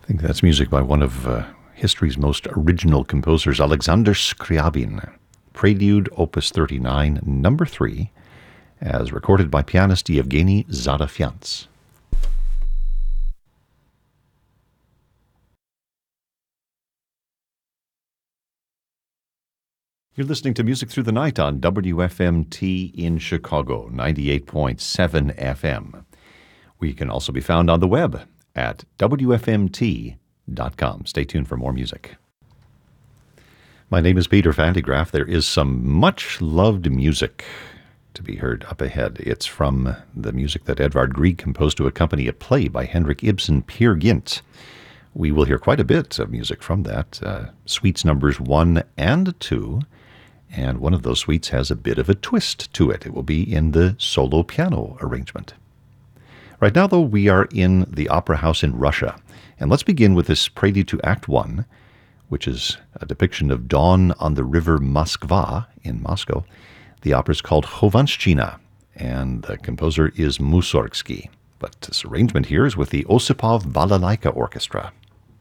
think that's music by one of history's most original composers, Alexander Scriabin. Prelude, Opus 39, number 3, as recorded by pianist Yevgeny Zarafians. You're listening to Music Through the Night on WFMT in Chicago, 98.7 FM. We can also be found on the web at WFMT.com. Stay tuned for more music. My name is Peter Vandegraff. There is some much-loved music to be heard up ahead. It's from the music that Edvard Grieg composed to accompany a play by Henrik Ibsen, Peer Gynt. We will hear quite a bit of music from that, suites numbers 1 and 2, and one of those suites has a bit of a twist to it. It will be in the solo piano arrangement. Right now, though, we are in the Opera House in Russia, and let's begin with this prelude to Act 1, which is a depiction of dawn on the river Moskva in Moscow. The opera is called Khovanshchina, and the composer is Mussorgsky. But this arrangement here is with the Osipov Balalaika Orchestra.